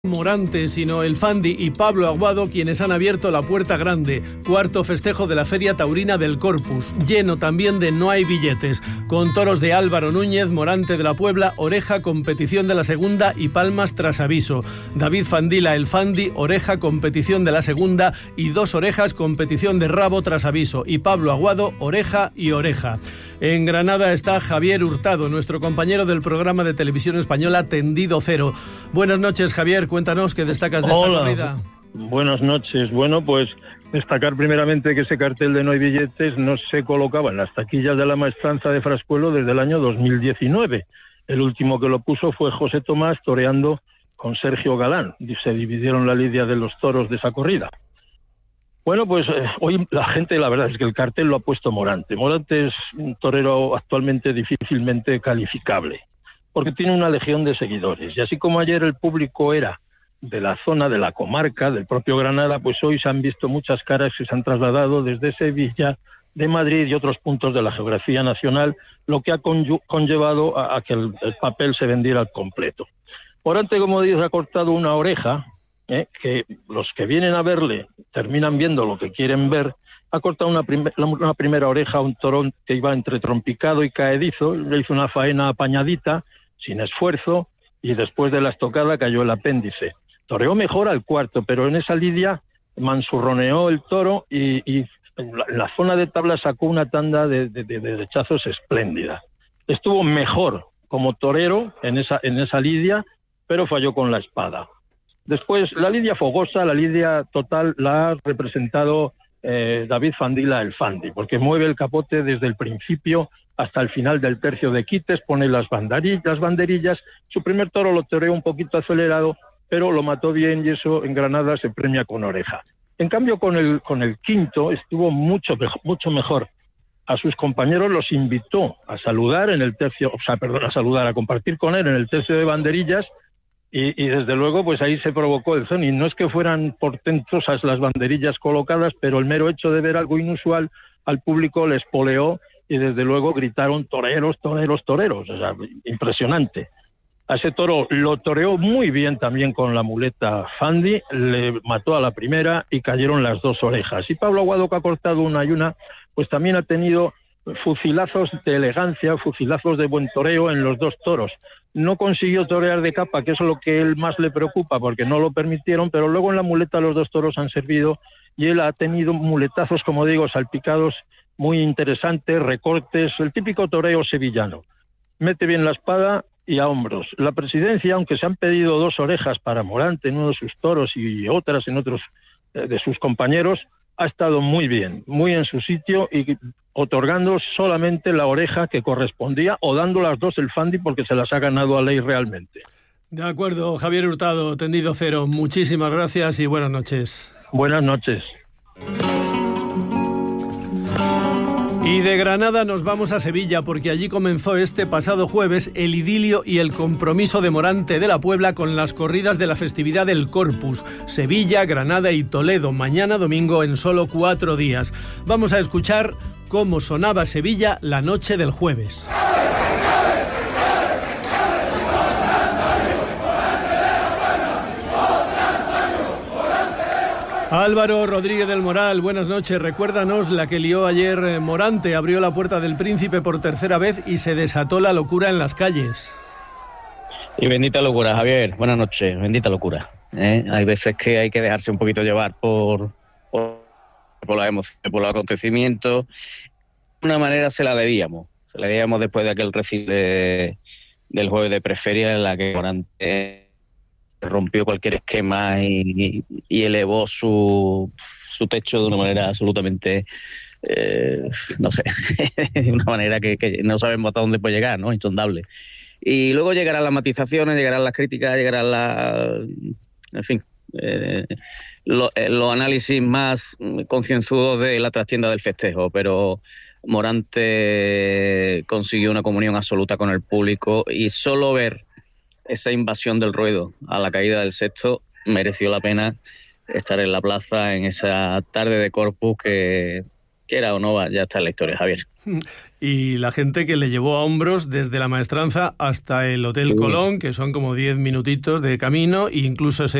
Morante, sino el Fandi y Pablo Aguado quienes han abierto la puerta grande. Cuarto festejo de la Feria Taurina del Corpus, lleno también de No hay billetes, con toros de Álvaro Núñez, Morante de la Puebla, Oreja, competición de la segunda y palmas tras aviso. David Fandila, el Fandi, Oreja, competición de la segunda y Dos Orejas, competición de rabo tras aviso. Y Pablo Aguado, Oreja y Oreja. En Granada está Javier Hurtado, nuestro compañero del programa de televisión española Tendido Cero. Buenas noches, Javier, cuéntanos qué destacas de esta corrida. Buenas noches. Bueno, pues destacar primeramente que ese cartel de No hay billetes no se colocaba en las taquillas de la Maestranza de Frascuelo desde el año 2019. El último que lo puso fue José Tomás toreando con Sergio Galán. Se dividieron la lidia de los toros de esa corrida. Bueno, pues hoy la gente, la verdad es que el cartel lo ha puesto Morante. Morante es un torero actualmente difícilmente calificable, porque tiene una legión de seguidores. Y así como ayer el público era de la zona, de la comarca, del propio Granada, pues hoy se han visto muchas caras que se han trasladado desde Sevilla, de Madrid y otros puntos de la geografía nacional, lo que ha conllevado a que el papel se vendiera al completo. Morante, como dice, ha cortado una oreja, que los que vienen a verle terminan viendo lo que quieren ver. Ha cortado una primera oreja a un toro que iba entre trompicado y caedizo, le hizo una faena apañadita, sin esfuerzo, y después de la estocada cayó el apéndice. Toreó mejor al cuarto, pero en esa lidia mansurroneó el toro y en la zona de tabla sacó una tanda de rechazos espléndida. Estuvo mejor como torero en esa lidia, pero falló con la espada. Después, la lidia fogosa, la lidia total, la ha representado David Fandila, el Fandi, porque mueve el capote desde el principio hasta el final del tercio de quites, pone las banderillas. Su primer toro lo toreó un poquito acelerado, pero lo mató bien y eso en Granada se premia con oreja. En cambio, con el quinto estuvo mucho mejor. A sus compañeros los invitó a saludar a compartir con él en el tercio de banderillas. Y desde luego, pues ahí se provocó el son. Y no es que fueran portentosas las banderillas colocadas, pero el mero hecho de ver algo inusual al público les poleó y desde luego gritaron toreros, toreros, toreros. O sea, impresionante. A ese toro lo toreó muy bien también con la muleta Fandi, le mató a la primera y cayeron las dos orejas. Y Pablo Aguado, que ha cortado una y una, pues también ha tenido fusilazos de elegancia, fusilazos de buen toreo en los dos toros. No consiguió torear de capa, que es lo que él más le preocupa, porque no lo permitieron, pero luego en la muleta los dos toros han servido y él ha tenido muletazos, como digo, salpicados, muy interesantes, recortes, el típico toreo sevillano. Mete bien la espada y a hombros. La presidencia, aunque se han pedido dos orejas para Morante en uno de sus toros y otras en otros de sus compañeros, ha estado muy bien, muy en su sitio y otorgando solamente la oreja que correspondía o dando las dos el Fandi porque se las ha ganado a ley realmente. De acuerdo, Javier Hurtado, Tendido Cero. Muchísimas gracias y buenas noches. Buenas noches. Y de Granada nos vamos a Sevilla porque allí comenzó este pasado jueves el idilio y el compromiso de Morante de la Puebla con las corridas de la festividad del Corpus. Sevilla, Granada y Toledo, mañana domingo en solo 4 días. Vamos a escuchar cómo sonaba Sevilla la noche del jueves. Álvaro Rodríguez del Moral, buenas noches. Recuérdanos la que lió ayer Morante. Abrió la Puerta del Príncipe por tercera vez y se desató la locura en las calles. Y bendita locura, Javier. Buenas noches. Bendita locura. Hay veces que hay que dejarse un poquito llevar por las emociones, por los acontecimientos. De una manera se la debíamos. Se la debíamos después de aquel recital del jueves de preferia en la que Morante rompió cualquier esquema y elevó su techo de una manera absolutamente, no sé, de una manera que no sabemos hasta dónde puede llegar, ¿no? Insondable. Y luego llegarán las matizaciones, llegarán las críticas, en fin, los análisis más concienzudos de la trastienda del festejo, pero Morante consiguió una comunión absoluta con el público y solo ver esa invasión del ruedo a la caída del sexto mereció la pena estar en la plaza en esa tarde de Corpus que quiera o no, ya está en la historia, Javier. Y la gente que le llevó a hombros desde la Maestranza hasta el Hotel Colón, que son como 10 minutitos de camino, e incluso ese